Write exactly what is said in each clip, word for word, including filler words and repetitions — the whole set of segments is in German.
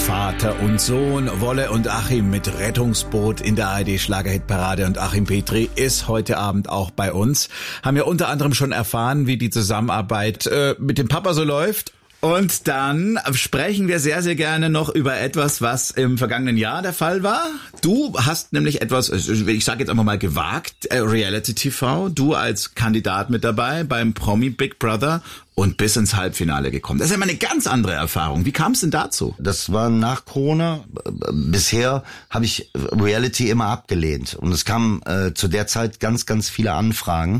Vater und Sohn, Wolle und Achim mit Rettungsboot in der A R D Schlagerhitparade, und Achim Petri ist heute Abend auch bei uns. Haben ja unter anderem schon erfahren, wie die Zusammenarbeit äh, mit dem Papa so läuft. Und dann sprechen wir sehr, sehr gerne noch über etwas, was im vergangenen Jahr der Fall war. Du hast nämlich etwas, ich sage jetzt einfach mal gewagt, Reality-T V, du als Kandidat mit dabei beim Promi Big Brother und bis ins Halbfinale gekommen. Das ist ja mal eine ganz andere Erfahrung. Wie kam es denn dazu? Das war nach Corona. Bisher habe ich Reality immer abgelehnt. Und es kamen äh, zu der Zeit ganz, ganz viele Anfragen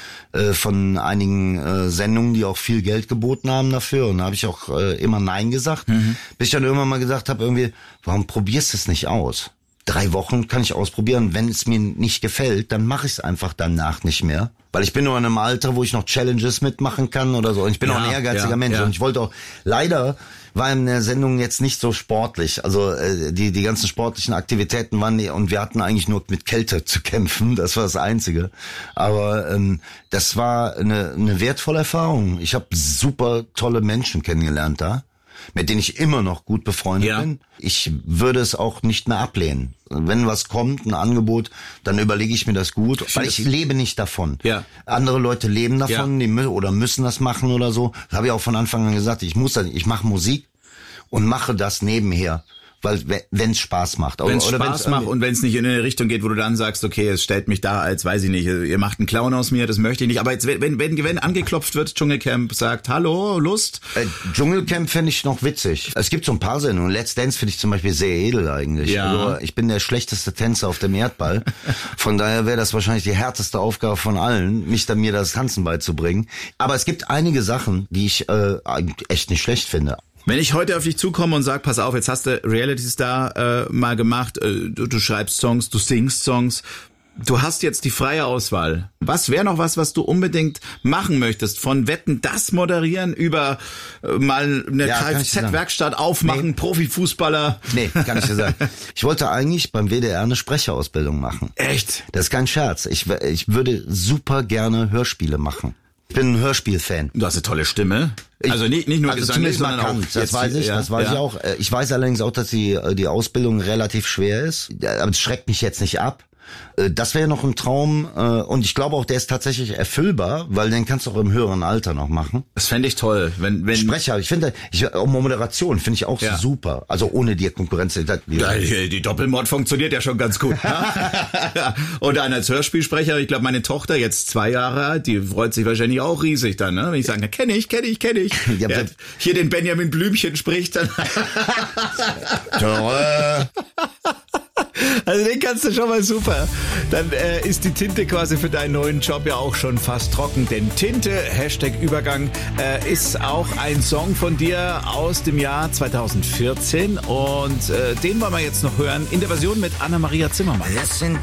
von einigen äh, Sendungen, die auch viel Geld geboten haben dafür, und da habe ich auch äh, immer Nein gesagt, mhm. bis ich dann irgendwann mal gesagt habe, irgendwie, warum probierst du es nicht aus? Drei Wochen kann ich ausprobieren, wenn es mir nicht gefällt, dann mache ich es einfach danach nicht mehr, weil ich bin nur in einem Alter, wo ich noch Challenges mitmachen kann oder so, und ich bin ja, auch ein ehrgeiziger ja, Mensch ja. und ich wollte auch, leider war in der Sendung jetzt nicht so sportlich, also äh, die die ganzen sportlichen Aktivitäten waren, und wir hatten eigentlich nur mit Kälte zu kämpfen, das war das Einzige, aber ähm, das war eine eine wertvolle Erfahrung. Ich habe super tolle Menschen kennengelernt da, mit denen ich immer noch gut befreundet ja. bin. Ich würde es auch nicht mehr ablehnen. Wenn was kommt, ein Angebot, dann überlege ich mir das gut, ich weil ich lebe nicht davon. Ja. Andere Leute leben davon, ja. die mü- oder müssen das machen oder so. Das habe ich auch von Anfang an gesagt. Ich muss das, ich mache Musik und mache das nebenher, weil wenn es Spaß macht. Wenn es Spaß macht und wenn es nicht in eine Richtung geht, wo du dann sagst, okay, es stellt mich da als, weiß ich nicht, ihr macht einen Clown aus mir, das möchte ich nicht. Aber jetzt, wenn wenn, wenn angeklopft wird, Dschungelcamp sagt, hallo, Lust? Äh, Dschungelcamp finde ich noch witzig. Es gibt so ein paar Sendungen. Let's Dance finde ich zum Beispiel sehr edel eigentlich. Ja. Also ich bin der schlechteste Tänzer auf dem Erdball. Von daher wäre das wahrscheinlich die härteste Aufgabe von allen, mich dann mir das Tanzen beizubringen. Aber es gibt einige Sachen, die ich äh, echt nicht schlecht finde. Wenn ich heute auf dich zukomme und sag, pass auf, jetzt hast du Reality Star äh, mal gemacht, äh, du, du schreibst Songs, du singst Songs, du hast jetzt die freie Auswahl. Was wäre noch was, was du unbedingt machen möchtest? Von Wetten, das moderieren über äh, mal eine ja, Kfz-Werkstatt aufmachen, nee. Profifußballer? Nee, kann ich dir sagen. Ich wollte eigentlich beim W D R eine Sprecherausbildung machen. Echt? Das ist kein Scherz. Ich, ich würde super gerne Hörspiele machen. Ich bin ein Hörspielfan. Du hast eine tolle Stimme. Also nicht, nicht nur also gesanglich, sondern auch... Das weiß ich, ja, das weiß ja. ich auch. Ich weiß allerdings auch, dass die, die Ausbildung relativ schwer ist. Aber es schreckt mich jetzt nicht ab. Das wäre noch ein Traum, und ich glaube auch, der ist tatsächlich erfüllbar, weil den kannst du auch im höheren Alter noch machen. Das fände ich toll, wenn wenn Sprecher. Ich finde, ich, auch Moderation finde ich auch ja. super. Also ohne die Konkurrenz. Die, die, die Doppelmord funktioniert ja schon ganz gut. Ne? Und dann als Hörspielsprecher, ich glaube, meine Tochter jetzt zwei Jahre alt, die freut sich wahrscheinlich auch riesig dann, ne? Wenn ich sage, kenne ich, kenne ich, kenne ich. Ja, ja, hier den Benjamin Blümchen spricht dann. Also den kannst du schon mal super. Dann äh, ist die Tinte quasi für deinen neuen Job ja auch schon fast trocken. Denn Tinte, Hashtag Übergang, äh, ist auch ein Song von dir aus dem Jahr zweitausendvierzehn. Und äh, den wollen wir jetzt noch hören in der Version mit Anna-Maria Zimmermann. Es sind